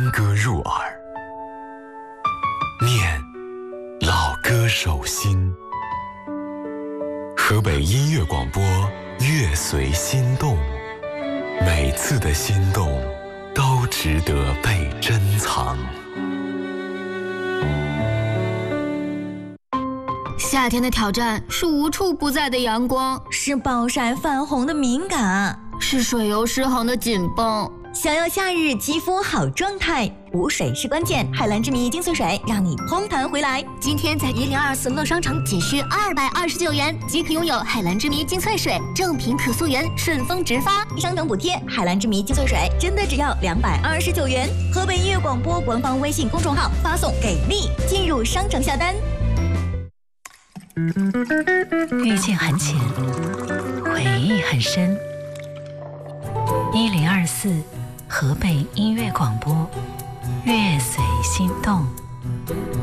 新歌入耳，念老歌手心。河北音乐广播，乐随心动，每次的心动都值得被珍藏。 夏天的挑战是无处不在的阳光， 是暴晒泛红的敏感， 是水油失衡的紧绷。 想要夏日肌肤好状态，补水是关键。海蓝之谜精粹水让你嘭弹回来。 今天在1024乐商城仅需229元即可拥有海蓝之谜精粹水，正品可溯源，顺丰直发， 商城补贴。海蓝之谜精粹水真的只要229元。河北音乐广播官方微信公众号发送给力进入商城下单。 遇见很浅，回忆很深。1024河北音乐广播，乐随心动。